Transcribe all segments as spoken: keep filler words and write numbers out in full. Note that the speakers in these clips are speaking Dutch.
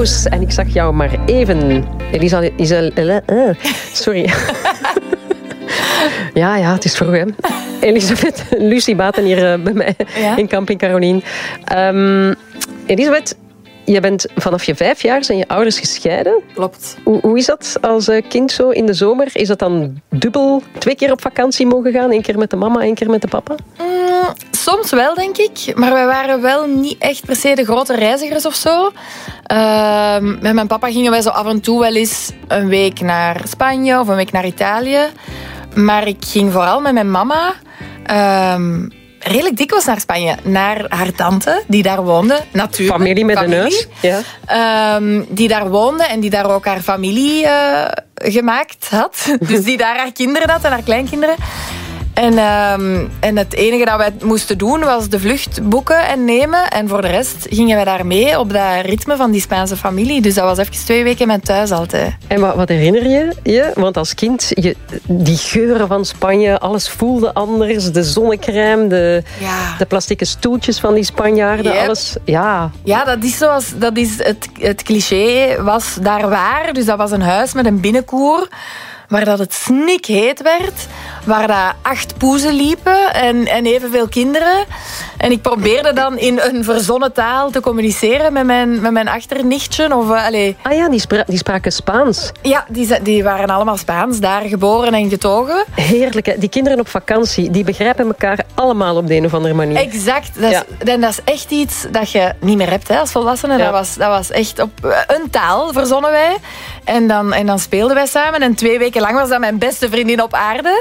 nieuws. En ik zag jou maar even. Elisa... Isel, uh, sorry. Ja, ja, het is vroeg, hè. Elisabeth, Lucie Baten hier uh, bij mij ja? in Camping Caroline. Um, Elisabeth, je bent vanaf je vijf jaar zijn je ouders gescheiden. Klopt. Hoe, hoe is dat als kind zo in de zomer? Is dat dan dubbel twee keer op vakantie mogen gaan? Eén keer met de mama, één keer met de papa? Mm, soms wel, denk ik. Maar wij waren wel niet echt per se de grote reizigers of zo. Uh, met mijn papa gingen wij zo af en toe wel eens een week naar Spanje of een week naar Italië. Maar ik ging vooral met mijn mama... Uh, redelijk dikwijls naar Spanje. Naar haar tante, die daar woonde. Natuurlijk. Familie met familie. Een huis. Ja. Um, die daar woonde en die daar ook haar familie uh, gemaakt had. Dus die daar haar kinderen had en haar kleinkinderen. En, um, en het enige dat wij moesten doen was de vlucht boeken en nemen. En voor de rest gingen wij daar mee op dat ritme van die Spaanse familie. Dus dat was even twee weken met thuis altijd. En wat, wat herinner je je? Want als kind, je, die geuren van Spanje, alles voelde anders. De zonnecrème, de, ja. de plastieke stoeltjes van die Spanjaarden, yep. alles. Ja, ja dat is zoals dat is het, het cliché was daar waar. Dus dat was een huis met een binnenkoer. Waar dat het snikheet werd. Waar dat acht poezen liepen en, en evenveel kinderen. En ik probeerde dan in een verzonnen taal te communiceren met mijn, met mijn achternichtje. Of, uh, allez. Ah ja, die, spra- die spraken Spaans. Ja, die, die waren allemaal Spaans. Daar geboren en getogen. Heerlijk, hè? Die kinderen op vakantie, die begrijpen elkaar allemaal op de een of andere manier. Exact. Dat is, ja. En dat is echt iets dat je niet meer hebt hè, als volwassene. Ja. Dat, was, dat was echt op een taal, verzonnen wij. En dan, en dan speelden wij samen. En twee weken lang was dat mijn beste vriendin op aarde.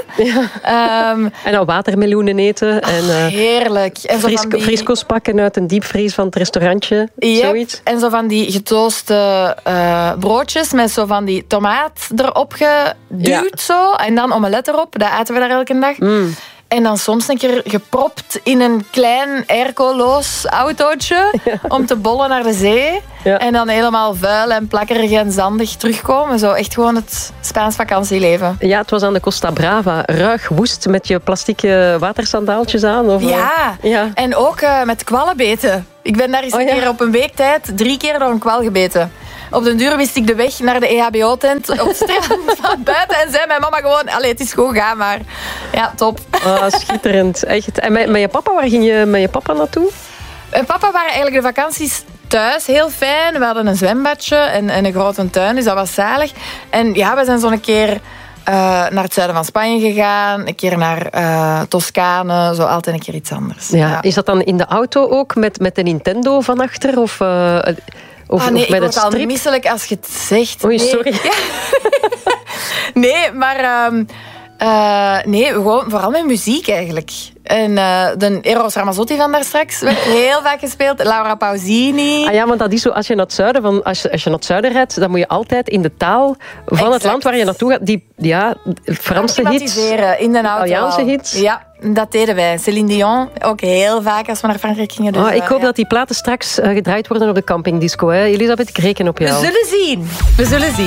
Ja. Um, en dan watermeloenen eten. Oh, en, uh, heerlijk. En fris, die... Frisco's pakken uit een diepvries van het restaurantje. Yep. Zoiets. En zo van die getooste uh, broodjes met zo van die tomaat erop geduwd. Ja. Zo. En dan omelet erop. Dat aten we daar elke dag. Mm. En dan soms een keer gepropt in een klein airco-loos autootje ja. om te bollen naar de zee. Ja. En dan helemaal vuil en plakkerig en zandig terugkomen. Zo echt gewoon het Spaans vakantieleven. Ja, het was aan de Costa Brava. Ruig, woest, met je plastieke watersandaaltjes aan. Of, ja. ja, en ook uh, met kwallenbeten. Ik ben daar eens oh, een keer ja. op een week tijd drie keer door een kwal gebeten. Op den duur wist ik de weg naar de E H B O-tent op het strand van buiten. En zei mijn mama gewoon, allee, het is goed, ga maar. Ja, top. Oh, schitterend. Echt. En met, met je papa, waar ging je met je papa naartoe? Mijn papa waren eigenlijk de vakanties thuis heel fijn. We hadden een zwembadje en, en een grote tuin, dus dat was zalig. En ja, we zijn zo'n keer uh, naar het zuiden van Spanje gegaan. Een keer naar uh, Toscane, zo altijd een keer iets anders. Ja. Ja. Is dat dan in de auto ook met, met de Nintendo van achter? Of... Uh, Of, ah, nee, of met ik word al misselijk als je het zegt. Oei, nee. sorry. Ja. nee, maar... Um, uh, nee, gewoon vooral met muziek eigenlijk. En uh, de Eros Ramazzotti van daar straks werd heel vaak gespeeld. Laura Pausini. Ah ja, want dat is zo, als je naar het zuiden, van, als je, als je naar het zuiden rijdt, dan moet je altijd in de taal van exact. Het land waar je naartoe gaat, die ja, Franse hits, in de auto Italiaanse hits. Ja, dat deden wij. Céline Dion, ook heel vaak als we naar Frankrijk gingen. Dus, oh, ik hoop uh, ja. dat die platen straks uh, gedraaid worden op de campingdisco. Hè? Elisabeth, ik reken op jou. We zullen zien. We zullen zien.